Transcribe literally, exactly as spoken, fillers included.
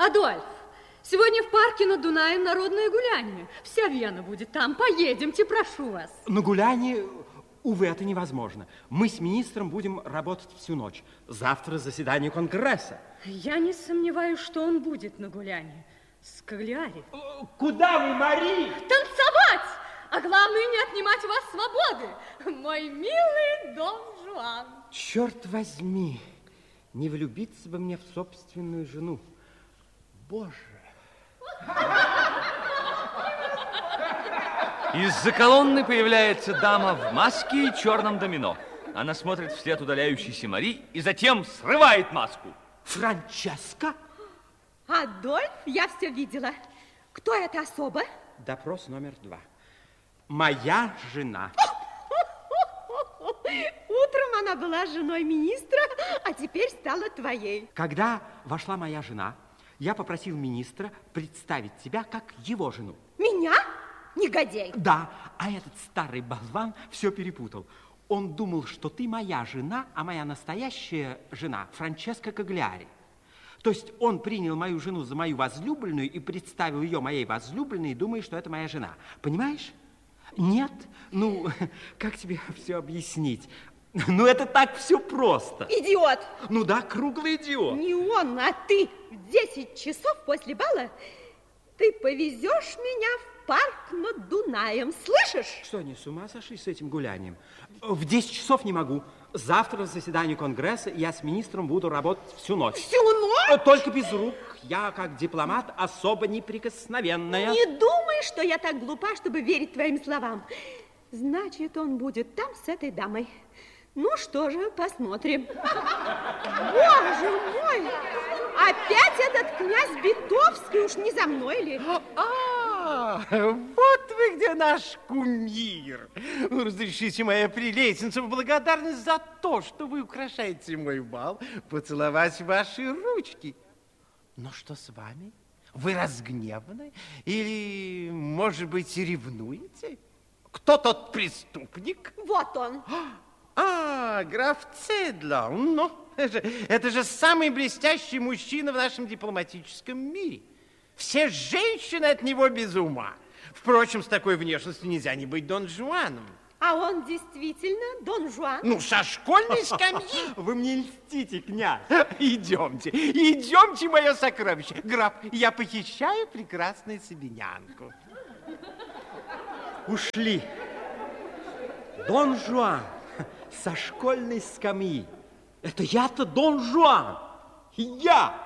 Адольф, сегодня в парке над Дунаем народное гуляние. Вся Вена будет там. Поедемте, прошу вас. На гуляние, увы, это невозможно. Мы с министром будем работать всю ночь. Завтра заседание Конгресса. Я не сомневаюсь, что он будет на гулянии. С Каглиари. Куда вы, Мари? Танцевать! А главное, не отнимать у вас свободы. Мой милый Дон Жуан. Черт возьми, не влюбиться бы мне в собственную жену. Боже. Из-за колонны появляется дама в маске и черном домино. Она смотрит вслед удаляющейся Мари и затем срывает маску. Франческа? Адольф, я все видела. Кто эта особа? Допрос номер два. Моя жена. Утром она была женой министра, а теперь стала твоей. Когда вошла моя жена, я попросил министра представить тебя как его жену. Меня? Негодяй. Да, а этот старый болван все перепутал. Он думал, что ты моя жена, а моя настоящая жена Франческа Каглиари. То есть он принял мою жену за мою возлюбленную и представил ее моей возлюбленной, думая, что это моя жена. Понимаешь? Нет? Ну, как тебе все объяснить? Ну, это так все просто. Идиот. Ну да, круглый идиот. Не он, а ты. В десять часов после бала ты повезешь меня в парк над Дунаем. Слышишь? Что, они с ума сошли с этим гулянием? В десять часов не могу. Завтра заседание Конгресса, и я с министром буду работать всю ночь. Всю ночь? Только без рук. Я, как дипломат, особо неприкосновенная. Не думай, что я так глупа, чтобы верить твоим словам. Значит, он будет там с этой дамой. Ну что же, посмотрим. Боже мой! Опять этот князь Битовский, уж не за мной ли? А, вот вы где наш кумир. Разрешите, моя прелестница, в благодарность за то, что вы украшаете мой бал, поцеловать ваши ручки. Но что с вами? Вы разгневаны? Или, может быть, ревнуете? Кто тот преступник? Вот он. А, граф Цедло. Ну, это же, это же самый блестящий мужчина в нашем дипломатическом мире. Все женщины от него без ума. Впрочем, с такой внешностью нельзя не быть Дон Жуаном. А он действительно Дон Жуан? Ну, со школьной скамьи. Вы мне льстите, князь. Идемте, идемте, мое сокровище. Граф, я похищаю прекрасную сабинянку. Ушли. Дон Жуан со школьной скамьи. Это я-то Дон Жуан. Я.